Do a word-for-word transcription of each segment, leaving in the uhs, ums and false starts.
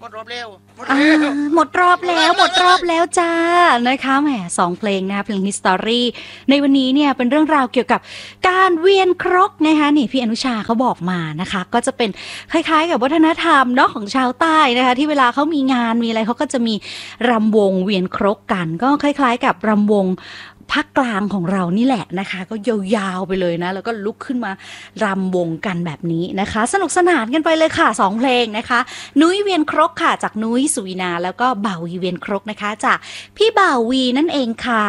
ดรอบเร็วหมดอ่าเร็วหมดรอบแล้วหมดรอบแล้วจ้านะคะแหมสองเพลงนะคะเพลง History ในวันนี้เนี่ยเป็นเรื่องราวเกี่ยวกับการเวียนครกนะคะนี่พี่อนุชาเขาบอกมานะคะก็จะเป็นคล้ายๆกับวัฒนธรรมเนาะของชาวใต้นะคะที่เวลาเขามีงานมีอะไรเขาก็จะมีรำวงเวียนครกกันก็คล้ายๆกับรำวงภาคกลางของเรานี่แหละนะคะก็ยาวๆไปเลยนะแล้วก็ลุกขึ้นมารำวงกันแบบนี้นะคะสนุกสนานกันไปเลยค่ะสองเพลงนะคะนุ้ยเวียนครกค่ะจากนุ้ยสุวินาแล้วก็บ่าววีเวียนครกนะคะจากพี่บ่าววีนั่นเองค่ะ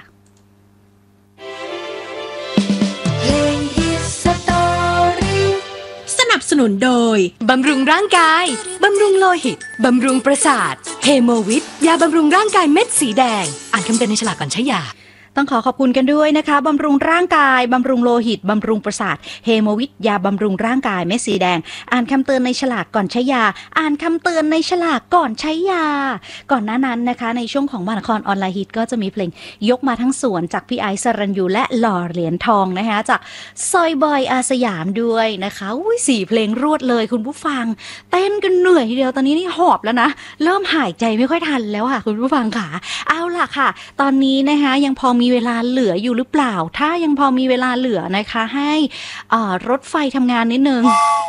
สนับสนุนโดยบำรุงร่างกายบำรุงโลหิตบำรุงประสาทเฮโมวิทยาบำรุงร่างกายเม็ดสีแดงอ่านคำเตือนในฉลากก่อนใช้ยาต้องขอขอบคุณกันด้วยนะคะบำรุงร่างกายบำรุงโลหิตบำรุงประสาทเฮโมวิทยาบำรุงร่างกายเม็ดสีแดงอ่านคำเตือนในฉลากก่อนใช้ยาอ่านคำเตือนในฉลากก่อนใช้ยาก่อนหน้านั้นนะคะในช่วงของมหานครออนไลน์ฮิตก็จะมีเพลงยกมาทั้งสวนจากพี่ไอซ์สรัญยูและหล่อเหรียญทองนะคะจากซอยบอยอาสยามด้วยนะคะอุ้ยสี่เพลงรวดเลยคุณผู้ฟังเต้นกันเหนื่อยทีเดียวตอนนี้นี่หอบแล้วนะเริ่มหายใจไม่ค่อยทันแล้วค่ะคุณผู้ฟังค่ะเอาล่ะค่ะตอนนี้นะคะยังพอมีเวลาเหลืออยู่หรือเปล่าถ้ายังพอมีเวลาเหลือนะคะให้รถไฟทำงานนิดนึง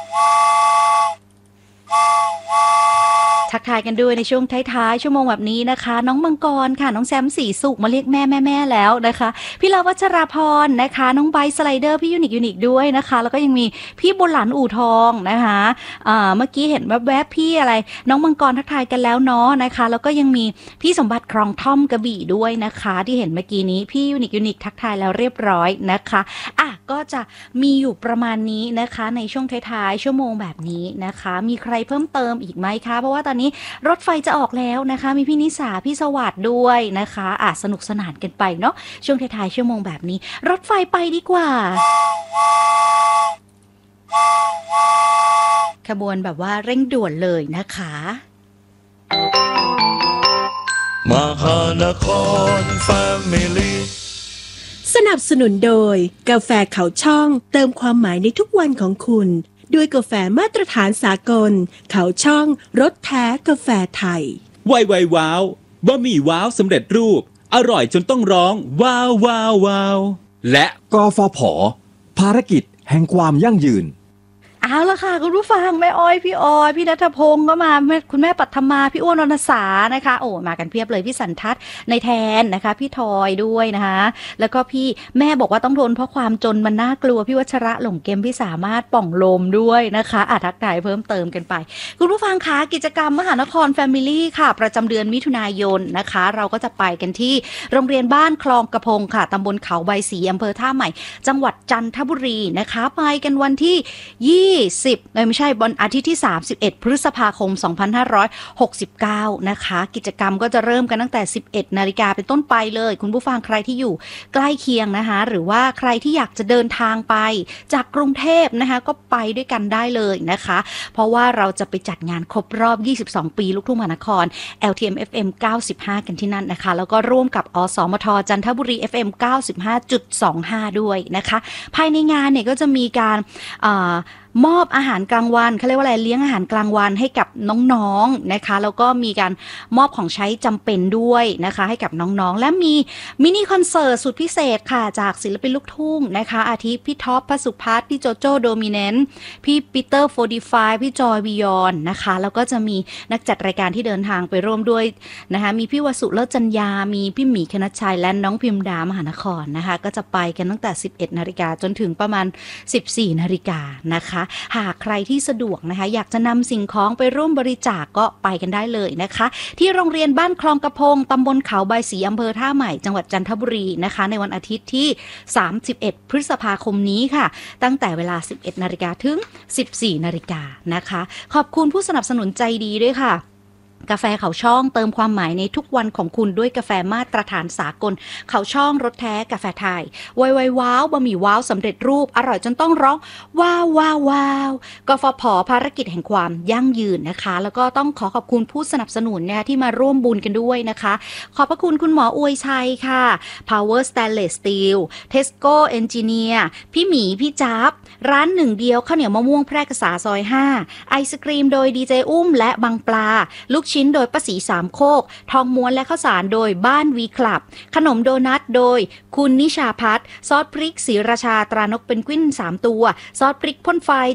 ทักทายกันด้วยในช่วงท้ายๆชั่วโมงแบบนี้นะคะน้องมังกรค่ะน้องแซมสีสุกมาเรียกแม่แม่แม่แล้วนะคะพี่ลาวัชราพรนะคะน้องไบสไลเดอร์พี่ยูนิคยูนิคด้วยนะคะแล้วก็ยังมีพี่บุญหลานอู่ทองนะคะเมื่อกี้เห็นแวบๆพี่อะไรน้องมังกรทักทายกันแล้วเนาะนะคะแล้วก็ยังมีพี่สมบัติครองท่อมกระบี่ด้วยนะคะที่เห็นเมื่อกี้นี้พี่ยูนิคยูนิคทักทายแล้วเรียบร้อยนะคะอ่ะก็จะมีอยู่ประมาณนี้นะคะในช่วงท้ายๆชั่วโมงแบบนี้นะคะมีใครเพิ่มเติมอีกไหมคะเพราะว่าตอนนี้รถไฟจะออกแล้วนะคะมีพี่นิสาพี่สวัสดิ์ด้วยนะคะอ่ะสนุกสนานกันไปเนาะช่วงท้ายๆชั่วโมงแบบนี้รถไฟไปดีกว่าขบวนแบบว่าเร่งด่วนเลยนะคะมหานครแฟมิลี่สนับสนุนโดยกาแฟเขาช่องเติมความหมายในทุกวันของคุณด้วยกาแฟมาตรฐานสากลเขาช่องรสแท้กาแฟไทยไวไวว้าวบะหมี่ว้าวสำเร็จรูปอร่อยจนต้องร้องว้าวว้าวว้าวและกฟผ.ภารกิจแห่งความยั่งยืนเอาละค่ะคุณผู้ฟังแม่อ้อยพี่ออยพี่ณัฐพงศ์ก็มาแม่คุณแม่ปัทมาพี่อ้วนวรรณสานะคะโอ้มากันเพียบเลยพี่สันทัศน์ในแทนนะคะพี่ทอยด้วยนะคะแล้วก็พี่แม่บอกว่าต้องทนเพราะความจนมันน่ากลัวพี่วัชระหลงเกมพี่สามารถป่องลมด้วยนะคะอ่ะทักทายเพิ่มเติมกันไปคุณผู้ฟังคะกิจกรรมมหานครแฟมิลี่ค่ะประจำเดือนมิถุนายนนะคะเราก็จะไปกันที่โรงเรียนบ้านคลองกระพงค่ะตำบลเขาใบสีอำเภอท่าใหม่จังหวัดจันทบุรีนะคะไปกันวันที่ยี่สิบไม่ใช่วันอาทิตย์ที่สามสิบเอ็ดพฤษภาคมสองพันห้าร้อยหกสิบเก้านะคะกิจกรรมก็จะเริ่มกันตั้งแต่สิบเอ็ดนาฬิกาเป็นต้นไปเลยคุณผู้ฟังใครที่อยู่ใกล้เคียงนะคะหรือว่าใครที่อยากจะเดินทางไปจากกรุงเทพนะคะก็ไปด้วยกันได้เลยนะคะเพราะว่าเราจะไปจัดงานครบรอบยี่สิบสองปีลูกทุ่งมหานคร แอล ที เอ็ม เอฟ เอ็ม เก้าสิบห้ากันที่นั่นนะคะแล้วก็ร่วมกับอสมทจันทบุรี เอฟ เอ็ม เก้าสิบห้าจุดสองห้า ด้วยนะคะภายในงานเนี่ยก็จะมีการอ่ามอบอาหารกลางวันเขาเรียกว่าอะไรเลี้ยงอาหารกลางวันให้กับน้องๆนะคะแล้วก็มีการมอบของใช้จำเป็นด้วยนะคะให้กับน้องๆและมีมินิคอนเสิร์ตสุดพิเศษค่ะจากศิลปินลูกทุ่งนะคะอาทิพี่ท็อปพระสุพัฒน์พี่โจโจ้โดมิเนนต์พี่ปีเตอร์โฟร์ตี้ไฟว์พี่จอยบิยอนนะคะแล้วก็จะมีนักจัดรายการที่เดินทางไปร่วมด้วยนะคะมีพี่วสุเลิศจันยามีพี่หมีคณัชชัยและน้องพิมดามหานครนะคะก็จะไปกันตั้งแต่สิบเอ็ดนาฬิกาจนถึงประมาณสิบสี่นาฬิกานะคะหากใครที่สะดวกนะคะอยากจะนำสิ่งของไปร่วมบริจาค ก, ก็ไปกันได้เลยนะคะที่โรงเรียนบ้านคลองกระพงตำบลเขาใบสีอำเภอท่าใหม่จังหวัดจันทบุรีนะคะในวันอาทิตย์ที่สามสิบเอ็ดพฤษภาคมนี้ค่ะตั้งแต่เวลา สิบเอ็ดนาฬิกา ถึง สิบสี่นาฬิกานะคะขอบคุณผู้สนับสนุนใจดีด้วยค่ะกาแฟเขาช่องเติมความหมายในทุกวันของคุณด้วยกาแฟมาตรฐานสากลเขาช่องรสแท้กาแฟไทยไวไวว้าวบะหมี่ว้าวสำเร็จรูปอร่อยจนต้องร้องว้าวว้าวว้าวกฟผภารกิจแห่งความยั่งยืนนะคะแล้วก็ต้องขอขอบคุณผู้สนับสนุนนะคะที่มาร่วมบุญกันด้วยนะคะขอบพระคุณคุณหมออวยชัยค่ะ Power Stainless Steel Tesco Engineer พี่หมีพี่จ๊าบร้านหนึ่งเดียวข้าวเหนียวมะม่วงแพร่กษาซอยห้าไอศกรีมโดยดีเจอุ้มและบางปลาลูกชิ้นโดยป้าสีสามโคกทองม้วนและข้าวสารโดยบ้านวีคลับขนมโดนัทโดยคุณนิชาพัฒน์ซอสพริกศรีราชาตรานกเป็นกวิ้นสามตัวซอสพริกพ่นไฟ